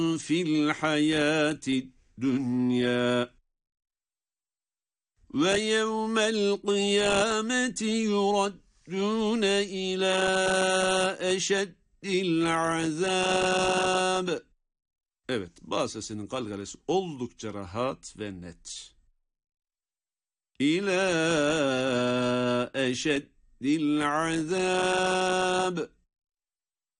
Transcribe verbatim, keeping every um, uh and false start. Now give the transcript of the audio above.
في الحياة الدنيا ويوم القيامة يردون إلى أشد العذاب. Evet, ba sesinin kalgalesi oldukça rahat ve net. İlâ eşeddil azâb.